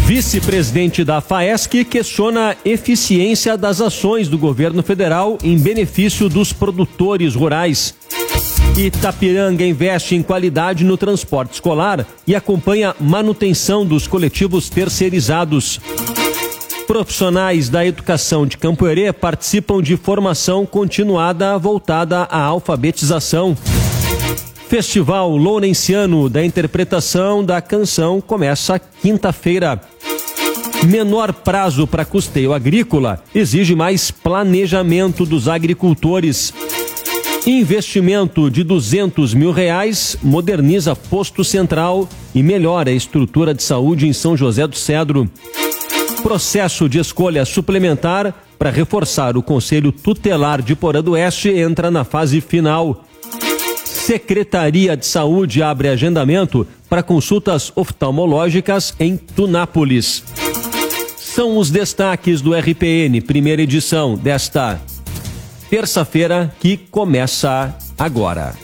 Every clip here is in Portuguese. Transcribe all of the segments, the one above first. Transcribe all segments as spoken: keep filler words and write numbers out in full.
Vice-presidente da FAESC questiona a eficiência das ações do governo federal em benefício dos produtores rurais. Itapiranga investe em qualidade no transporte escolar e acompanha manutenção dos coletivos terceirizados. Profissionais da educação de Campo Herê participam de formação continuada voltada à alfabetização. Festival Lourenciano da Interpretação da Canção começa quinta-feira. Menor prazo para custeio agrícola exige mais planejamento dos agricultores. Investimento de duzentos mil reais moderniza posto central e melhora a estrutura de saúde em São José do Cedro. Processo de escolha suplementar para reforçar o Conselho Tutelar de Porã do Oeste entra na fase final. Secretaria de Saúde abre agendamento para consultas oftalmológicas em Tunápolis. São os destaques do R P N, primeira edição desta terça-feira, que começa agora.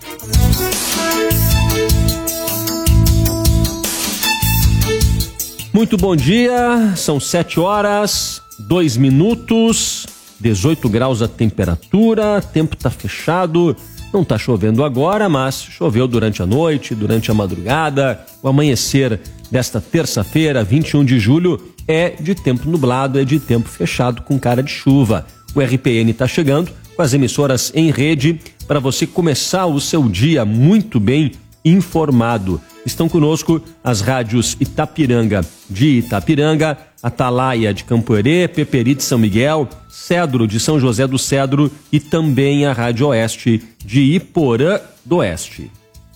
Muito bom dia, são sete horas, dois minutos, dezoito graus a temperatura, tempo está fechado, não está chovendo agora, mas choveu durante a noite, durante a madrugada. O amanhecer desta terça-feira, vinte e um de julho, é de tempo nublado, é de tempo fechado com cara de chuva. O R P N está chegando com as emissoras em rede para você começar o seu dia muito bem informado. Estão conosco as rádios Itapiranga de Itapiranga, Atalaia de Campo Herê, Peperi de São Miguel, Cedro de São José do Cedro e também a Rádio Oeste de Iporã do Oeste.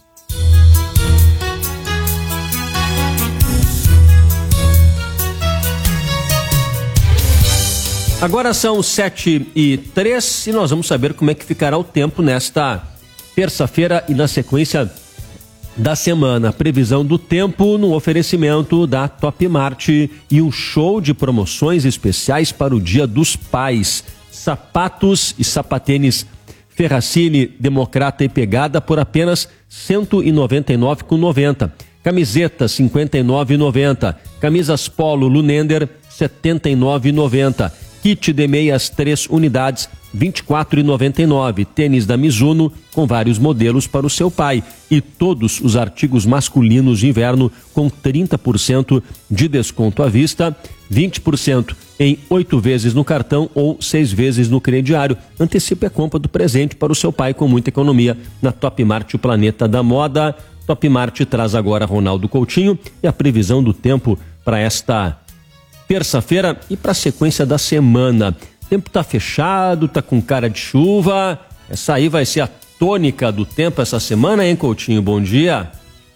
Agora são sete e três e nós vamos saber como é que ficará o tempo nesta terça-feira e na sequência da semana. A previsão do tempo no oferecimento da Top Mart e um show de promoções especiais para o Dia dos Pais. Sapatos e sapatênis Ferracini, Democrata e Pegada por apenas cento e noventa e nove reais e noventa centavos. Camiseta cinquenta e nove reais e noventa centavos. Camisas Polo Lunender setenta e nove reais e noventa centavos. Kit de meias três unidades, vinte e quatro reais e noventa e nove centavos. Tênis da Mizuno com vários modelos para o seu pai. E todos os artigos masculinos de inverno com trinta por cento de desconto à vista, vinte por cento em oito vezes no cartão ou seis vezes no crediário. Antecipe a compra do presente para o seu pai com muita economia na Top Mart, o planeta da moda. Top Mart traz agora Ronaldo Coutinho e a previsão do tempo para esta terça-feira e para a sequência da semana. O tempo está fechado, está com cara de chuva. Essa aí vai ser a tônica do tempo essa semana, hein, Coutinho? Bom dia.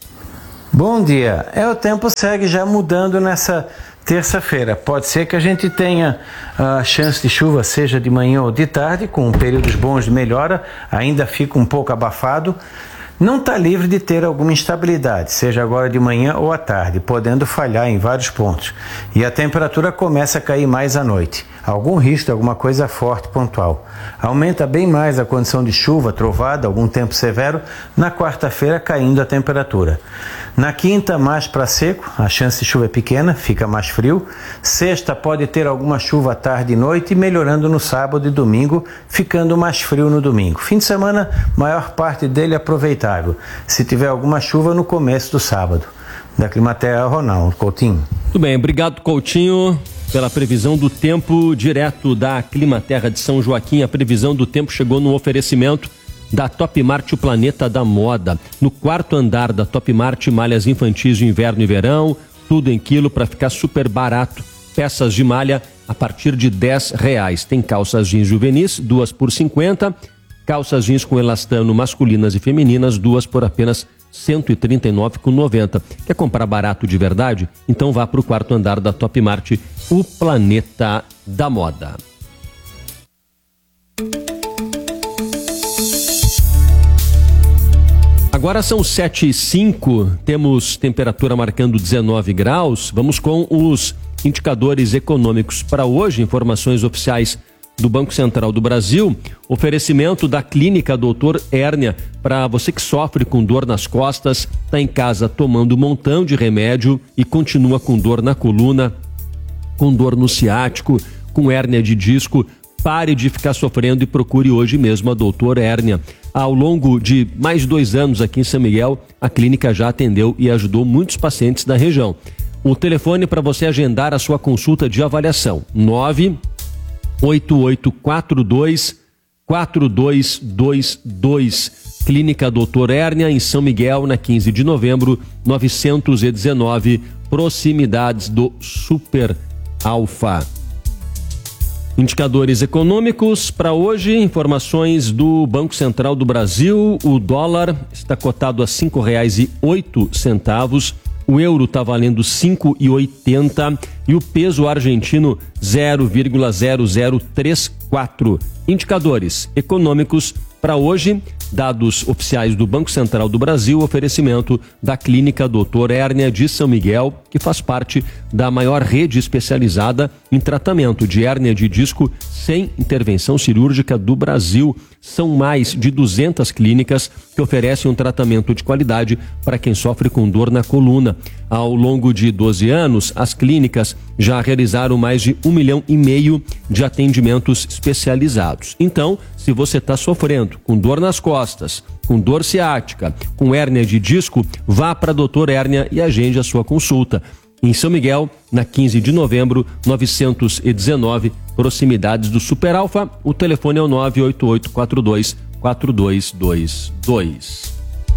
Bom dia. É, o tempo segue já mudando nessa terça-feira. Pode ser que a gente tenha a chance de chuva, seja de manhã ou de tarde, com períodos bons de melhora. Ainda fica um pouco abafado. Não está livre de ter alguma instabilidade, seja agora de manhã ou à tarde, podendo falhar em vários pontos. E a temperatura começa a cair mais à noite. Algum risco de alguma coisa forte pontual. Aumenta bem mais a condição de chuva, trovada, algum tempo severo, na quarta-feira caindo a temperatura. Na quinta, mais para seco, a chance de chuva é pequena, fica mais frio. Sexta pode ter alguma chuva à tarde e noite, melhorando no sábado e domingo, ficando mais frio no domingo. Fim de semana, maior parte dele aproveitável, se tiver alguma chuva no começo do sábado. Da Climaterra, Ronaldo Coutinho. Muito bem, obrigado, Coutinho, pela previsão do tempo direto da Climaterra de São Joaquim. A previsão do tempo chegou no oferecimento da Top Mart, o planeta da moda. No quarto andar da Top Mart, malhas infantis de inverno e verão, tudo em quilo para ficar super barato. Peças de malha a partir de dez reais. Tem calças jeans juvenis, duas por cinquenta. Calças jeans com elastano masculinas e femininas, duas por apenas cento e trinta e nove reais e noventa centavos. Quer comprar barato de verdade? Então vá para o quarto andar da Top Mart, o planeta da moda. Agora são sete e cinco, temos temperatura marcando dezenove graus. Vamos com os indicadores econômicos para hoje, informações oficiais do Banco Central do Brasil, oferecimento da Clínica doutor Hérnia para você que sofre com dor nas costas, está em casa tomando um montão de remédio e continua com dor na coluna, com dor no ciático, com hérnia de disco. Pare de ficar sofrendo e procure hoje mesmo a doutor Hérnia. Ao longo de mais de dois anos aqui em São Miguel, a clínica já atendeu e ajudou muitos pacientes da região. O telefone para você agendar a sua consulta de avaliação: nove oito oito quatro dois quatro dois dois dois. Clínica doutor Hérnia, em São Miguel, na quinze de novembro, novecentos e dezenove, proximidades do Super Alfa. Indicadores econômicos para hoje, informações do Banco Central do Brasil. O dólar está cotado a cinco reais e oito centavos. O euro está valendo cinco reais e oitenta centavos e o peso argentino zero vírgula zero zero três quatro. Indicadores econômicos para hoje, dados oficiais do Banco Central do Brasil, oferecimento da Clínica doutor Hérnia de São Miguel, que faz parte da maior rede especializada em tratamento de hérnia de disco sem intervenção cirúrgica do Brasil. São mais de duzentas clínicas que oferecem um tratamento de qualidade para quem sofre com dor na coluna. Ao longo de doze anos, as clínicas já realizaram mais de um milhão e meio de atendimentos especializados. Então, se você está sofrendo com dor nas costas, com dor ciática, com hérnia de disco, vá para a doutor Hérnia e agende a sua consulta. Em São Miguel, na quinze de novembro, novecentos e dezenove, proximidades do Super Alfa. O telefone é o nove oito oito quatro dois quatro dois dois dois.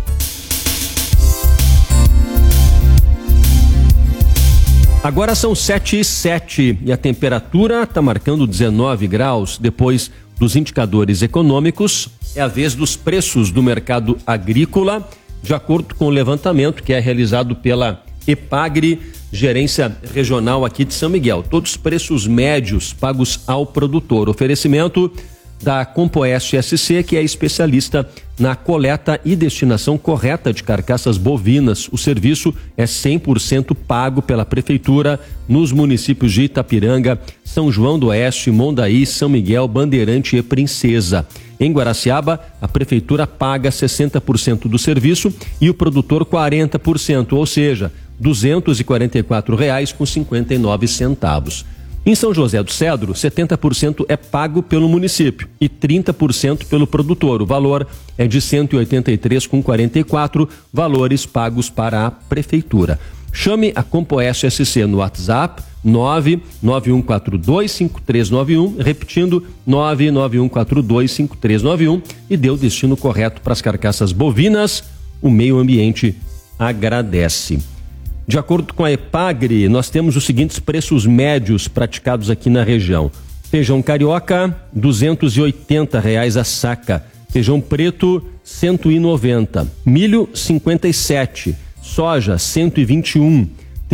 Agora são sete e sete e a temperatura está marcando dezenove graus. Depois dos indicadores econômicos, é a vez dos preços do mercado agrícola, de acordo com o levantamento que é realizado pela EPAGRE, gerência regional aqui de São Miguel. Todos os preços médios pagos ao produtor. Oferecimento da Compoeste S C, que é especialista na coleta e destinação correta de carcaças bovinas. O serviço é cem por cento pago pela Prefeitura nos municípios de Itapiranga, São João do Oeste, Mondaí, São Miguel, Bandeirante e Princesa. Em Guaraciaba, a Prefeitura paga sessenta por cento do serviço e o produtor quarenta por cento, ou seja, duzentos e quarenta e quatro reais com cinquenta e nove centavos. Em São José do Cedro, setenta por cento é pago pelo município e trinta por cento pelo produtor. O valor é de cento e oitenta e três reais com quarenta e quatro centavos, valores pagos para a Prefeitura. Chame a Compoeste S C no WhatsApp nove nove um quatro dois cinco três nove um, repetindo nove nove um quatro dois cinco três nove um, e dê o destino correto para as carcaças bovinas. O meio ambiente agradece. De acordo com a EPAGRE, nós temos os seguintes preços médios praticados aqui na região. Feijão carioca, duzentos e oitenta reais a saca. Feijão preto, cento e noventa. Milho, cinquenta e sete. Soja, cento e vinte e um.